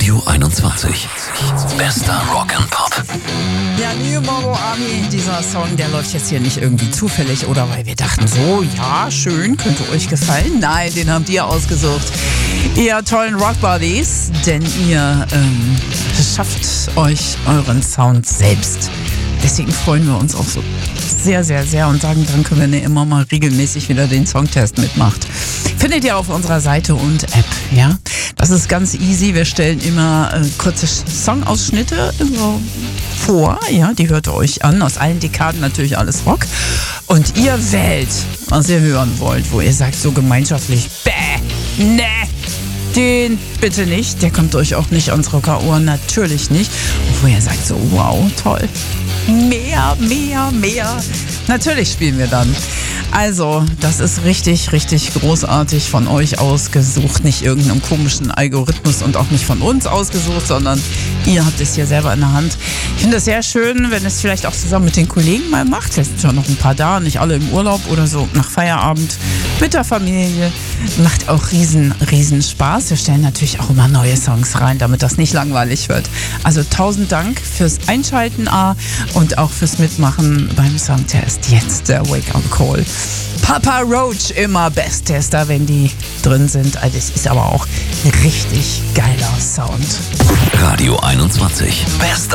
Radio 21. Bester Rock'n'Pop. Ja, New Momo Army, dieser Song, der läuft jetzt hier nicht irgendwie zufällig oder weil wir dachten so, ja, schön, könnte euch gefallen. Nein, den habt ihr ausgesucht. Ihr tollen Rockbuddies, denn ihr schafft euch euren Sound selbst. Deswegen freuen wir uns auch so sehr, sehr, sehr und sagen danke, wenn ihr immer mal regelmäßig wieder den Songtest mitmacht. Findet ihr auf unserer Seite und App, ja? Das ist ganz easy. Wir stellen immer kurze Songausschnitte vor, ja? Die hört ihr euch an. Aus allen Dekaden natürlich alles Rock. Und ihr wählt, was ihr hören wollt, wo ihr sagt so gemeinschaftlich, ne, den bitte nicht. Der kommt euch auch nicht ans Rockerohren, natürlich nicht. Und wo ihr sagt so, wow, toll. Mehr. Natürlich spielen wir dann. Also, das ist richtig, richtig großartig von euch ausgesucht. Nicht irgendeinem komischen Algorithmus und auch nicht von uns ausgesucht, sondern ihr habt es hier selber in der Hand. Ich finde es sehr schön, wenn es vielleicht auch zusammen mit den Kollegen mal macht. Vielleicht sind schon noch ein paar da, nicht alle im Urlaub oder so nach Feierabend mit der Familie. Macht auch riesen Spaß. Wir stellen natürlich auch immer neue Songs rein, damit das nicht langweilig wird. Also 1000 Dank fürs Einschalten und auch fürs Mitmachen beim Songtest. Jetzt der Wake-up-Call. Papa Roach, immer Besttester, wenn die drin sind. Das ist aber auch ein richtig geiler Sound. Radio 21. Bester